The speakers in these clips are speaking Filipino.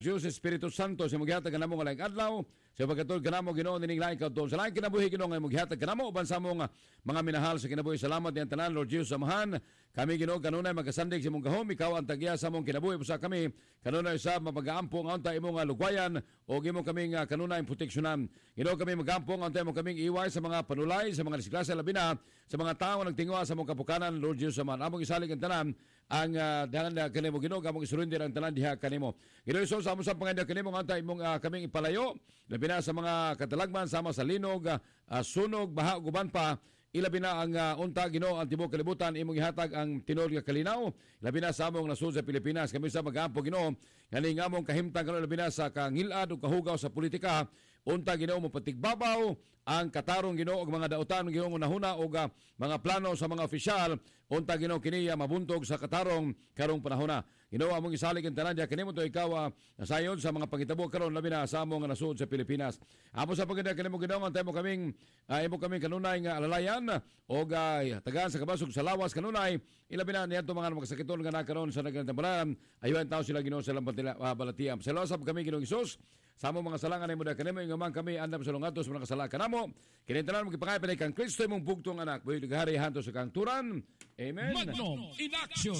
Diyos Espiritu Santo sa maghihatag kanamo nga laing adlaw sa pagkatol kanamo Ginoo nining laing kadto sa laing kinabuhi Ginoo nga maghihatag kanamo uban sa among mga minahal sa kinabuhi. Salamat niyan tanan Lord Jesus samahan kami Ginoo kanunay magasandig sa imong gahom ikaw ang tagya sa among kinabuhi usa kami kanunay usab mapagaampo nga unta imong lugwayan o gimo kami kanunay proteksyonan Ginoo kami magampo nga unta imong kaming iway sa mga panulay sa mga disgrasya labi na sa mga tawo nagtingwa sa among kapukanan Lord Jesus samahan among isalig ang tanan ang dalan kanimo Ginoo among isurrender ang tanan diha kanimo Ginoo so sa among panganda kanimo nga imong kaming ipalayo labi na sa mga katalagman sama sa linog sunog baha guban pa ilabi na ang unta Ginoo ang tibuok kalibutan imong ihatag ang tinuod nga kalinaw labi na sa among nasud sa Pilipinas kami sa magampo Ginoo ngani nga among kahimtang karon labi na sa kangilad ug kahugaw sa politika unta Ginoo mo patigbabaw ang katarong Ginoo ug mga dautan Ginoo nahuna ug mga plano sa mga opisyal unta Ginoo kini mabuntog sa katarong karong panahona Ginoo among isalig ang tanan kanimo to ikaw nasayon sa mga pangitabo karon labi na sa among nasud sa Pilipinas amo sa paganda kanimo Ginoo ang taymo kaming imo kaming kanunay nga alalayan o tagaan sa kabasog sa lawas kanunay ilabi na niadto mga magsakiton nga nakaron sa nagtambalan ayuhan tawo sila Ginoo sa lambat nila balatiam sa losab kami Ginoong Hesus sa among mga salangan mo da kanimo ingamang kami andam sa lungatos mga kasala kanamo kinintanan mo gipangay panay kang Kristo imong bugtong anak buhi gahari hanto sa kang turan amen Magnum in action.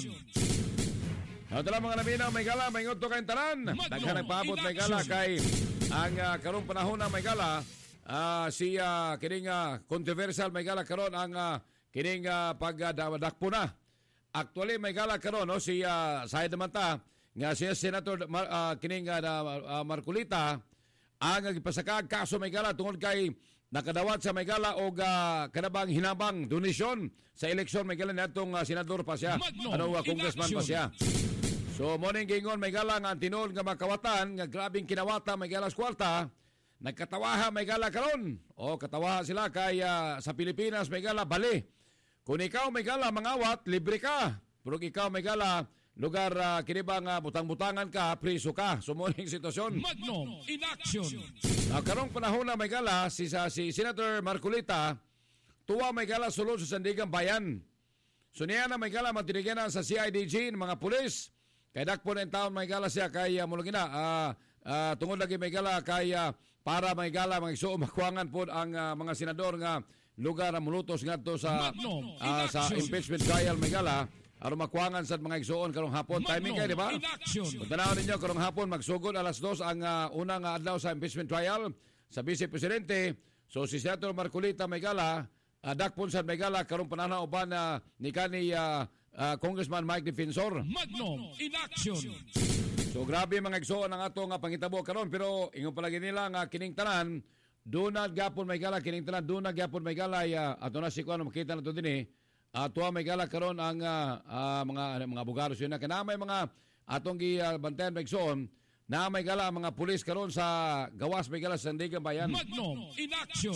Tala mga nabina, may gala, may ngoto kayong tanan. Daghan nagpaabot may gala kay ang karong panahon na may gala. Siya kining controversial may gala karon ang kining pagdakpo na. Actually may gala karon no siya sa naman ta nga siya Senator kining Marcolita ang gipasakag kaso may gala tungod kay nakadawat sa may gala og kanabang hinabang donasyon sa eleksyon may gala natong senador pa siya congressman pa siya. So morning gingon may gala nga tinuod nga makawatan nga grabing kinawata may gala sa kwarta nagkatawaha may gala karon o katawaha sila kay sa Pilipinas may gala bali kung ikaw may gala mangawat libre ka pero ikaw may gala lugar kinibang butang-butangan ka priso ka so morning sitwasyon Magnum in action. Karong panahon na may gala si Senator Marcolita tuwa may gala sulod sa Sandigan Bayan so niya na may gala matiniganan sa CIDG ng mga pulis kay dakpo na taon may gala siya kay mulagi na tungod lagi may gala kay para may gala magsuo makuangan po ang mga senador nga lugar na mulutos ngadto sa impeachment trial may gala aron makuangan sa mga igsuon karong hapon timing kay di ba tanawon ninyo karong hapon magsugod alas 2 ang unang adlaw sa impeachment trial sa Vice Presidente so si Senator Marcolita may gala dakpon sa may gala karong panahon uban ni kani Congressman Mike Defensor Magnum in action. So grabe mga igsoon ang ato nga pangitabo karon pero ingon palagi nila nga kining tanan dunag gapon may gala kining tanan dunag gapon may gala ato na si kuno makita na to dinhi ato may gala karon ang mga abogado sila kana may mga atong gibantayan may igsoon na may gala mga pulis karon sa gawas may gala sa Sandigan Bayan Magnum in action.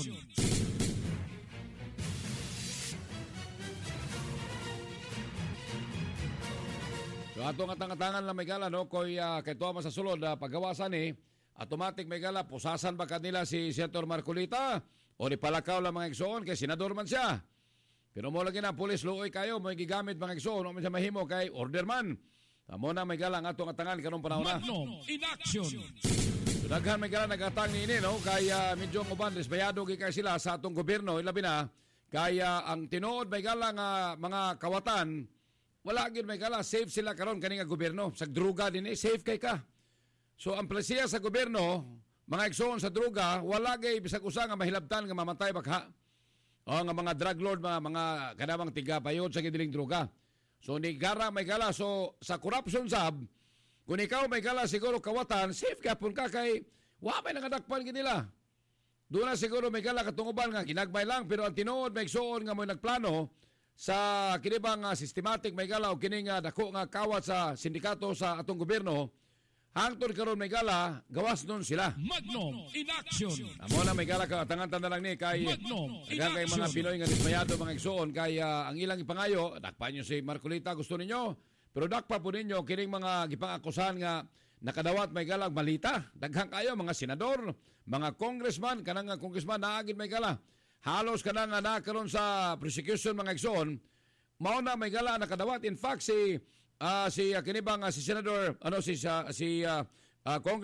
So atong atangan lang may gala no koy kay tuwa sa sulod paggawasan automatic may gala pusasan ba kanila si Senator Marcolita o ni palakaw lang mga igsoon kay senador man siya. Pero mo lagi na pulis luoy kayo mo gigamit mga igsoon o man sa mahimo kay order man. Amo na may gala ang atong atangan karong panahon na. Magnum in action. So daghan may gala nagatang niini no kay medyo uban disbayado gikay sila sa atong gobyerno ilabi na kay ang tinuod may gala nga mga kawatan wala gid may gala safe sila karon kani nga gobyerno sa droga din safe kay ka. So ang plasiya sa gobyerno mga igsoon sa droga wala gay bisag usa nga mahilabtan nga mamatay bakha. O nga mga drug lord mga kanabang tigapayod sa gidiling droga. So ni gara may gala so sa corruption sab kung ikaw may gala siguro kawatan safe ka pun ka kay wa may nangadakpan gid nila. Doon na siguro may gala katunguban nga ginagbay lang pero ang tinuod may igsoon nga mo nagplano sa kinibang systematic may gala o kining dako nga kawat sa sindikato sa atong gobyerno hangtod karon may gala gawas nun sila Magnum in action. amo na may gala ka tangan lang ni kay kay mga Pinoy nga dismayado mga igsoon kay ang ilang ipangayo dakpa nyo si Marcolita gusto ninyo pero dakpa po ninyo kining mga gipangakusahan nga nakadawat may gala malita daghang kayo mga senador mga congressman kanang congressman naagid may gala halos ka na nga nakaroon sa prosecution mga igsoon, mao na may gala nakadawat. In fact, si kinibang si Senador, Congressman